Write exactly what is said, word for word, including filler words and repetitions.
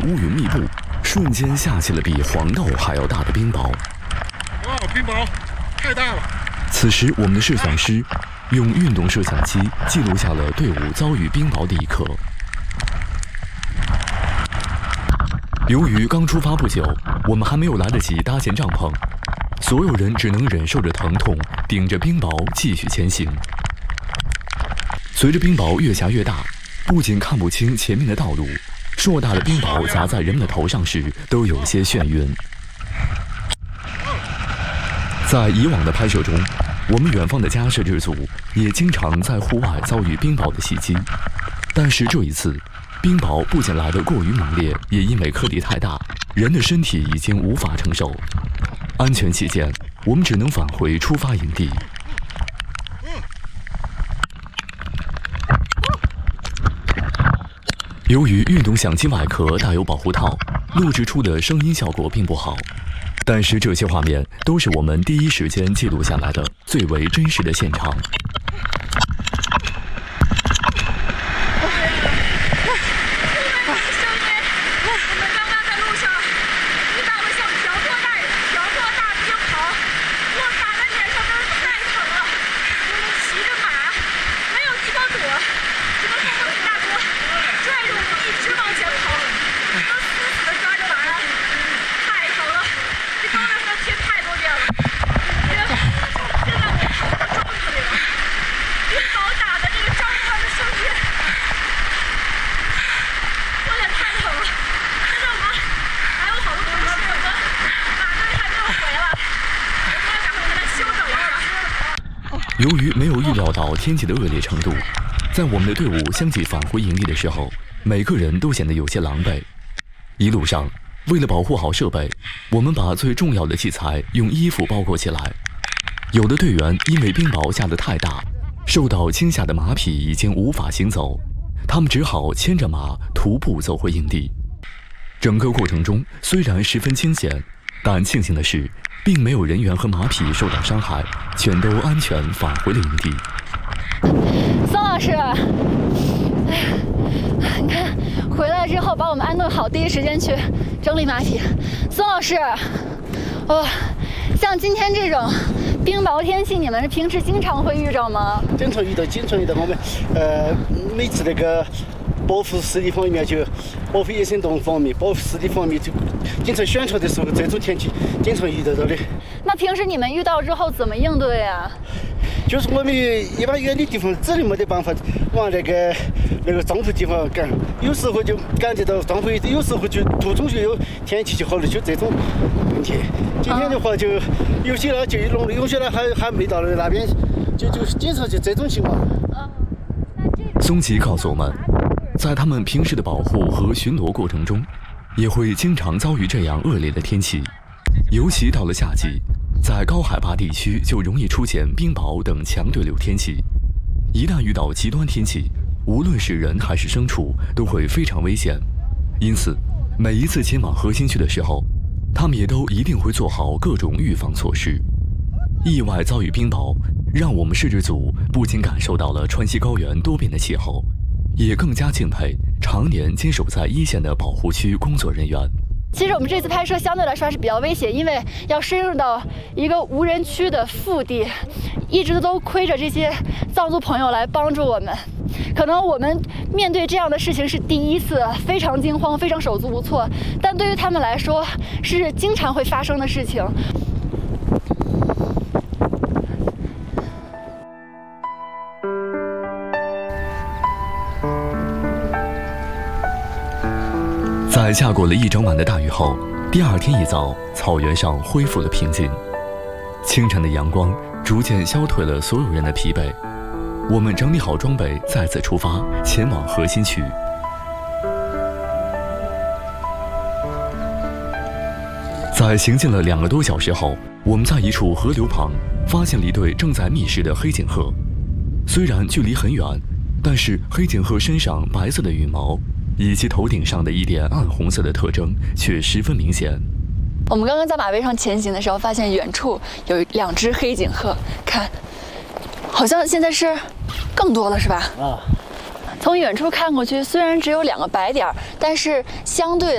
乌云密布，瞬间下起了比黄豆还要大的冰雹。 哇，冰雹太大了！ 此时，我们的摄像师用运动摄像机记录下了队伍遭遇冰雹的一刻。由于刚出发不久，我们还没有来得及搭建帐篷，所有人只能忍受着疼痛，顶着冰雹继续前行。随着冰雹越下越大，不仅看不清前面的道路，硕大的冰雹砸在人们的头上时，都有些眩晕。在以往的拍摄中，我们远方的家摄制组也经常在户外遭遇冰雹的袭击，但是这一次，冰雹不仅来得过于猛烈，也因为颗粒太大，人的身体已经无法承受。安全起见，我们只能返回出发营地。由于运动相机外壳带有保护套，录制出的声音效果并不好，但是这些画面都是我们第一时间记录下来的最为真实的现场。由于没有预料到天气的恶劣程度，在我们的队伍相继返回营地的时候，每个人都显得有些狼狈。一路上，为了保护好设备，我们把最重要的器材用衣服包裹起来。有的队员因为冰雹下得太大，受到惊吓的马匹已经无法行走，他们只好牵着马徒步走回营地。整个过程中虽然十分惊险，但庆幸的是，并没有人员和马匹受到伤害，全都安全返回了营地。 宋老师，你看回来之后把我们安顿好，第一时间去整理马匹。宋老师，哦，像今天这种冰雹天气，你们平时经常会遇着吗？ 经常遇到，经常遇到。我们呃每次那个保护湿地方面就保护野生动物方面，保护湿地方面就经常宣传的时候，这种天气经常遇到到的。 那平时你们遇到之后怎么应对啊？ 就是我们一般远的地方真的没得办法往那个那个帐篷地方赶，有时候就赶得到帐篷，有时候就途中就有天气就好了，就这种问题。今天的话就有些呢就弄了，有些呢还还没到那边，就就经常就这种情况。 松吉告诉我们，在他们平时的保护和巡逻过程中，也会经常遭遇这样恶劣的天气，尤其到了夏季，在高海拔地区就容易出现冰雹等强对流天气。一旦遇到极端天气，无论是人还是牲畜都会非常危险。因此，每一次前往核心区的时候，他们也都一定会做好各种预防措施。意外遭遇冰雹，让我们摄制组不仅感受到了川西高原多变的气候，也更加敬佩常年坚守在一线的保护区工作人员。 其实我们这次拍摄相对来说还是比较危险，因为要深入到一个无人区的腹地，一直都亏着这些藏族朋友来帮助我们。可能我们面对这样的事情是第一次，非常惊慌，非常手足无措，但对于他们来说是经常会发生的事情。 在下过了一整晚的大雨后，第二天一早，草原上恢复了平静。清晨的阳光逐渐消退了所有人的疲惫。我们整理好装备，再次出发，前往核心区。在行进了两个多小时后，我们在一处河流旁发现了一对正在觅食的黑颈鹤。虽然距离很远，但是黑颈鹤身上白色的羽毛以及头顶上的一点暗红色的特征却十分明显。 我们刚刚在马背上前行的时候，发现远处有两只黑颈鹤，看，好像现在是更多了，是吧？啊。从远处看过去，虽然只有两个白点，但是相对